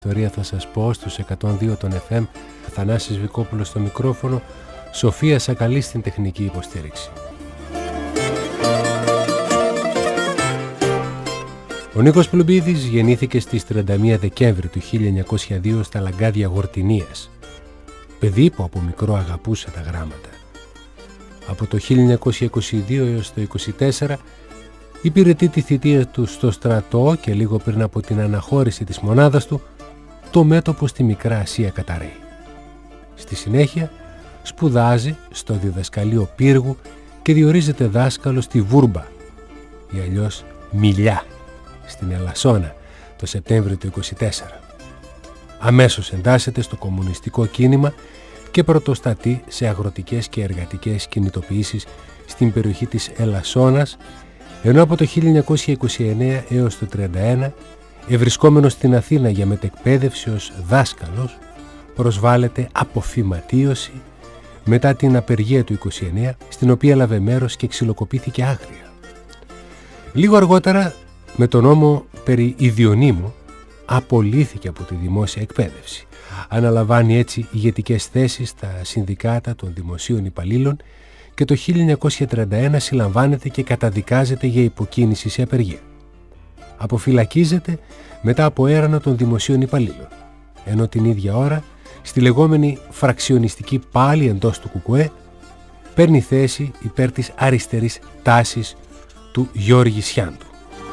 Ιστορία θα σας πω στους 102 των FM, Θανάσης Βικόπουλος στο μικρόφωνο, Σοφία Σακαλή στην τεχνική υποστήριξη. Ο Νίκος Πλουμπίδης γεννήθηκε στις 31 Δεκέμβρη του 1902 στα Λαγκάδια Γορτινίας. Παιδί που από μικρό αγαπούσε τα γράμματα. Από το 1922 έως το 1924 υπηρετεί τη θητεία του στο στρατό και λίγο πριν από την αναχώρηση της μονάδας του, το μέτωπο στη Μικρά Ασία καταρρέει. Στη συνέχεια σπουδάζει στο διδασκαλείο Πύργου και διορίζεται δάσκαλο στη Βούρμπα ή αλλιώς Μιλιά στην Ελασσόνα το Σεπτέμβριο του 1924. Αμέσως εντάσσεται στο κομμουνιστικό κίνημα και πρωτοστατεί σε αγροτικές και εργατικές κινητοποιήσεις στην περιοχή της Ελασσόνας, ενώ από το 1929 έως το 1931, ευρισκόμενος στην Αθήνα για μετεκπαίδευση ως δάσκαλος, προσβάλλεται αποφυματίωση μετά την απεργία του 1929, στην οποία έλαβε μέρος και ξυλοκοπήθηκε άγρια. Λίγο αργότερα, με τον νόμο περί ιδιονύμου, απολύθηκε από τη δημόσια εκπαίδευση. Αναλαμβάνει έτσι ηγετικές θέσεις στα συνδικάτα των δημοσίων υπαλλήλων και το 1931 συλλαμβάνεται και καταδικάζεται για υποκίνηση σε απεργία. Αποφυλακίζεται μετά από έρανο των δημοσίων υπαλλήλων, ενώ την ίδια ώρα στη λεγόμενη φραξιονιστική πάλη εντός του ΚΚΕ παίρνει θέση υπέρ της αριστερής τάσης του Γιώργη Σιάντου.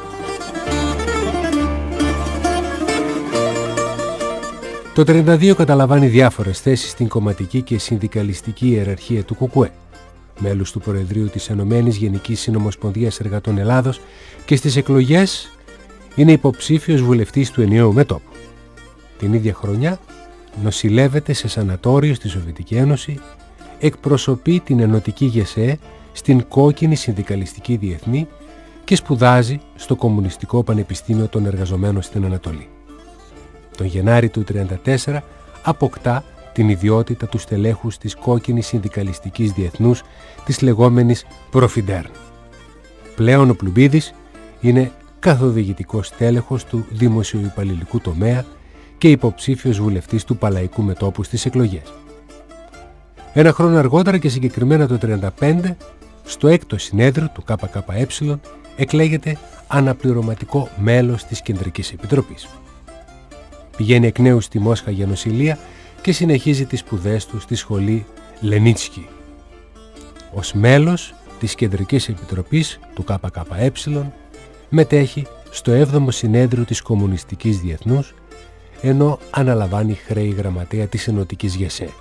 Το 1932 καταλαμβάνει διάφορες θέσεις στην κομματική και συνδικαλιστική ιεραρχία του ΚΚΕ, μέλος του Προεδρείου της Ενωμένης Γενικής Συνομοσπονδίας Εργατών Ελλάδος, και στις εκλογές είναι υποψήφιος βουλευτής του ενιαίου μετώπου. Την ίδια χρονιά νοσηλεύεται σε σανατόριο στη Σοβιετική Ένωση, εκπροσωπεί την ενωτική ΓΕΣΕ στην κόκκινη συνδικαλιστική διεθνή και σπουδάζει στο Κομμουνιστικό Πανεπιστήμιο των Εργαζομένων στην Ανατολή. Τον Γενάρη του 1934 αποκτά την ιδιότητα του στελέχους της κόκκινης συνδικαλιστικής διεθνούς, της λεγόμενης Προφιντέρν. Πλέον ο Πλουμπίδης είναι καθοδηγητικός τέλεχος του δημοσιοϊπαλληλικού τομέα και υποψήφιος βουλευτής του Παλαϊκού Μετώπου στις εκλογές. Ένα χρόνο αργότερα και συγκεκριμένα το 1935, στο έκτο συνέδριο του ΚΚΕ εκλέγεται αναπληρωματικό μέλος της Κεντρικής Επιτροπής. Πηγαίνει εκ νέου στη Μόσχα για νοσηλεία και συνεχίζει τις σπουδές του στη σχολή Λενίτσκι. Ως μέλος της Κεντρικής Επιτροπής του ΚΚΕ μετέχει στο 7ο συνέδριο της Κομμουνιστικής Διεθνούς, ενώ αναλαμβάνει χρέη γραμματέα της ενωτικής ΓΕΣΕ.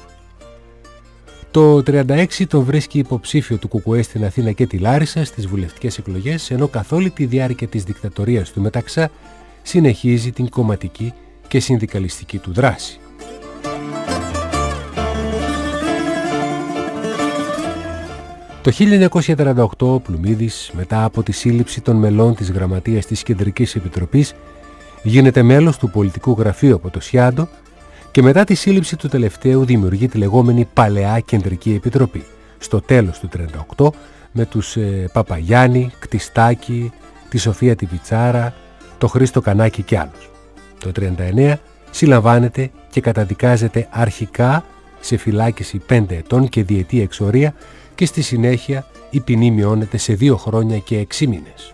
Το 1936 τον βρίσκει υποψήφιο του ΚΚΕ στην Αθήνα και τη Λάρισα στις βουλευτικές εκλογές, ενώ καθ' όλη τη διάρκεια της δικτατορίας του Μεταξά συνεχίζει την κομματική και συνδικαλιστική του δράση. Το 1948 ο Πλουμπίδης, μετά από τη σύλληψη των μελών της Γραμματείας της Κεντρικής Επιτροπής, γίνεται μέλος του πολιτικού γραφείου από το Σιάντο και μετά τη σύλληψη του τελευταίου δημιουργεί τη λεγόμενη Παλαιά Κεντρική Επιτροπή, στο τέλος του 1938, με τους Παπαγιάννη, Κτιστάκη, τη Σοφία τη Βιτσάρα, το Χρήστο Κανάκη και άλλους. Το 1939 συλλαμβάνεται και καταδικάζεται αρχικά σε φυλάκιση 5 ετών και διετή εξορία και στη συνέχεια η ποινή μειώνεται σε 2 χρόνια και 6 μήνες.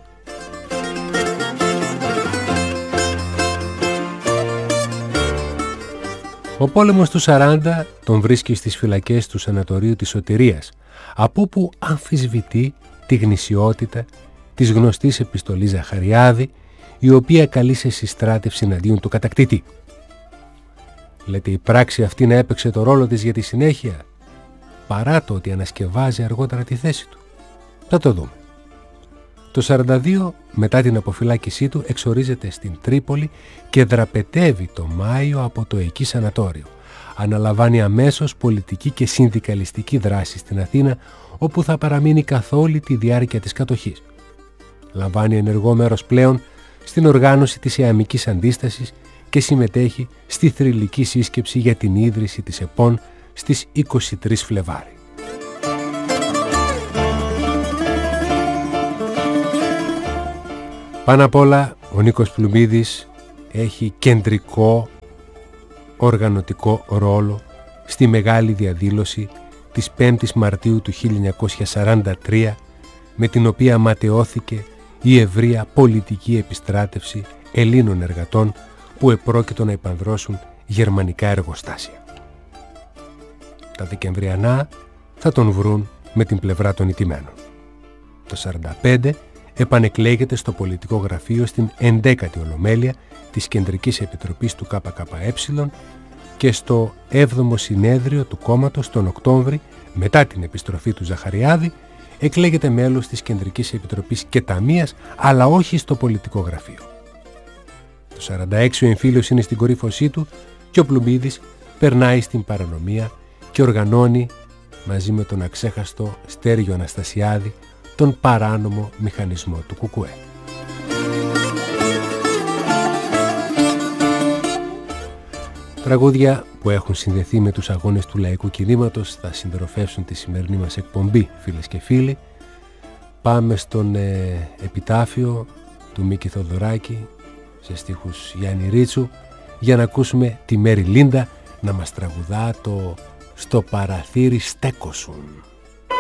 Ο πόλεμος του 40 τον βρίσκει στις φυλακές του Σανατορίου της Σωτηρίας, από όπου αμφισβητεί τη γνησιότητα της γνωστής επιστολής Ζαχαριάδη, η οποία καλεί σε συστράτευση εναντίον του κατακτητή. Λέτε η πράξη αυτή να έπαιξε το ρόλο της για τη συνέχεια, παρά το ότι ανασκευάζει αργότερα τη θέση του. Θα το δούμε. Το 42, μετά την αποφυλάκησή του, εξορίζεται στην Τρίπολη και δραπετεύει το Μάιο από το εκεί σανατόριο. Αναλαμβάνει αμέσως πολιτική και συνδικαλιστική δράση στην Αθήνα, όπου θα παραμείνει καθ' όλη τη διάρκεια της κατοχής. Λαμβάνει ενεργό μέρος πλέον στην οργάνωση της Ιαμικής Αντίστασης και συμμετέχει στη θρυλική σύσκεψη για την ίδρυση της ΕΠΟΝ στις 23 Φλεβάρι. Πάνω απ' όλα, ο Νίκος Πλουμπίδης έχει κεντρικό οργανωτικό ρόλο στη μεγάλη διαδήλωση της 5ης Μαρτίου του 1943, με την οποία ματαιώθηκε η ευρεία πολιτική επιστράτευση Ελλήνων εργατών που επρόκειτο να επανδρώσουν γερμανικά εργοστάσια. Τα Δεκεμβριανά θα τον βρουν με την πλευρά των ηττημένων. Το 1945 επανεκλέγεται στο πολιτικό γραφείο στην 11η Ολομέλεια της Κεντρικής Επιτροπής του ΚΚΕ και στο 7ο Συνέδριο του κόμματος τον Οκτώβρη, μετά την επιστροφή του Ζαχαριάδη, εκλέγεται μέλος της Κεντρικής Επιτροπής και Ταμείας, αλλά όχι στο πολιτικό γραφείο. Το 1946 ο εμφύλιος είναι στην κορύφωσή του και ο Πλουμπίδης περνάει στην παρανομία και οργανώνει μαζί με τον αξέχαστο Στέργιο Αναστασιάδη τον παράνομο μηχανισμό του ΚΚΕ. Τραγούδια που έχουν συνδεθεί με τους αγώνες του λαϊκού κινήματος θα συντροφεύσουν τη σημερινή μας εκπομπή, φίλες και φίλοι. Πάμε στον επιτάφιο του Μίκη Θοδωράκη σε στίχους Γιάννη Ρίτσου για να ακούσουμε τη Μέρη Λίντα να μας τραγουδά το «Στο παραθύρι στέκοσουν».